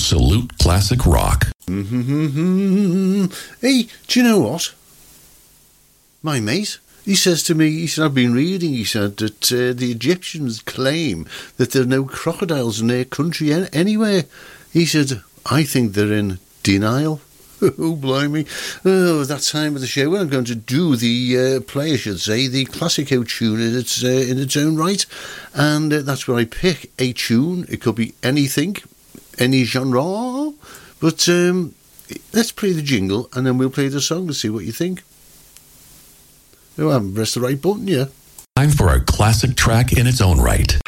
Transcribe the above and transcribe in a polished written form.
Absolute classic rock. Hey, do you know what? My mate, he says to me, he said, I've been reading, he said, that the Egyptians claim that there are no crocodiles in their country anywhere. He said, I think they're in denial. Oh, blimey. Oh, that time of the show when I'm going to do the play, I should say, the Classico tune in its own right. And that's where I pick a tune. It could be anything, any genre. But let's play the jingle and then we'll play the song and see what you think. Oh, I haven't pressed the right button yet. Time for a classic track in its own right.